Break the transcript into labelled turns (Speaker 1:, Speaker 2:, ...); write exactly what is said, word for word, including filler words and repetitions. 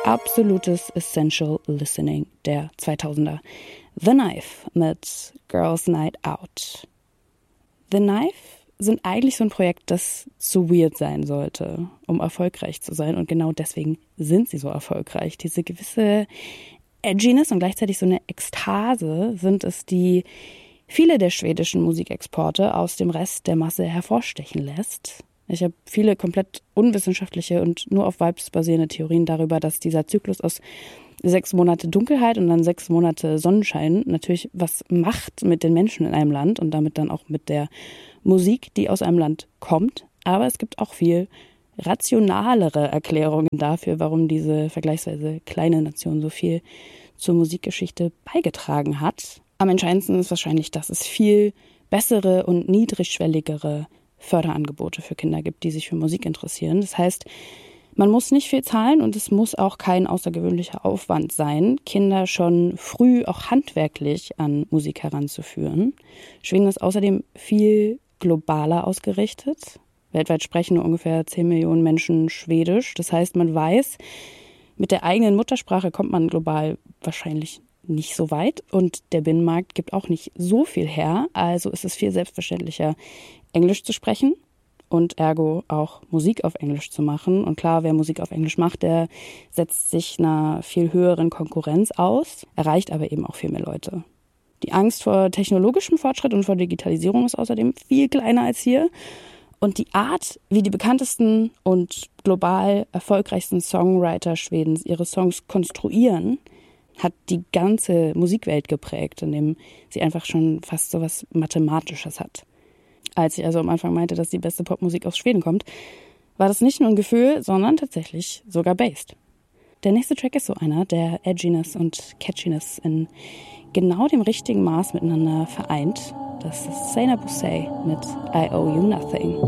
Speaker 1: absolutes Essential Listening der zweitausender. The Knife mit Girls Night Out. The Knife sind eigentlich so ein Projekt, das zu weird sein sollte, um erfolgreich zu sein. Und genau deswegen sind sie so erfolgreich. Diese gewisse Edginess und gleichzeitig so eine Ekstase sind es, die viele der schwedischen Musikexporte aus dem Rest der Masse hervorstechen lässt. Ich habe viele komplett unwissenschaftliche und nur auf Vibes basierende Theorien darüber, dass dieser Zyklus aus sechs Monate Dunkelheit und dann sechs Monate Sonnenschein natürlich was macht mit den Menschen in einem Land und damit dann auch mit der Musik, die aus einem Land kommt. Aber es gibt auch viel rationalere Erklärungen dafür, warum diese vergleichsweise kleine Nation so viel zur Musikgeschichte beigetragen hat. Am entscheidendsten ist wahrscheinlich, dass es viel bessere und niedrigschwelligere Förderangebote für Kinder gibt, die sich für Musik interessieren. Das heißt, man muss nicht viel zahlen und es muss auch kein außergewöhnlicher Aufwand sein, Kinder schon früh auch handwerklich an Musik heranzuführen. Schweden ist außerdem viel globaler ausgerichtet. Weltweit sprechen nur ungefähr zehn Millionen Menschen Schwedisch. Das heißt, man weiß, mit der eigenen Muttersprache kommt man global wahrscheinlich nicht so weit. Und der Binnenmarkt gibt auch nicht so viel her. Also ist es viel selbstverständlicher, Englisch zu sprechen und ergo auch Musik auf Englisch zu machen. Und klar, wer Musik auf Englisch macht, der setzt sich einer viel höheren Konkurrenz aus, erreicht aber eben auch viel mehr Leute. Die Angst vor technologischem Fortschritt und vor Digitalisierung ist außerdem viel kleiner als hier. Und die Art, wie die bekanntesten und global erfolgreichsten Songwriter Schwedens ihre Songs konstruieren, hat die ganze Musikwelt geprägt, indem sie einfach schon fast so was Mathematisches hat. Als ich also am Anfang meinte, dass die beste Popmusik aus Schweden kommt, war das nicht nur ein Gefühl, sondern tatsächlich sogar based. Der nächste Track ist so einer, der Edginess und Catchiness in genau dem richtigen Maß miteinander vereint. Das ist Seinäbusei mit I Owe You Nothing.